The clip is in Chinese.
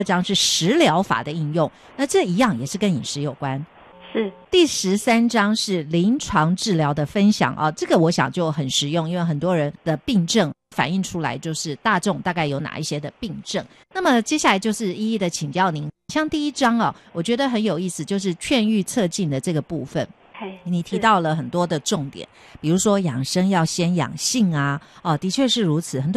章是食疗法的应用，那这一样也是跟饮食有关。 是。 第13章是临床治疗的分享啊，这个我想就很实用，因为很多人的病症反映出来就是大众大概有哪一些的病症。那么接下来就是一一的请教您，像第1章啊，我觉得很有意思，就是劝喻策进的这个部分。你提到了很多的重点，比如说养生要先养性啊，的确是如此。很多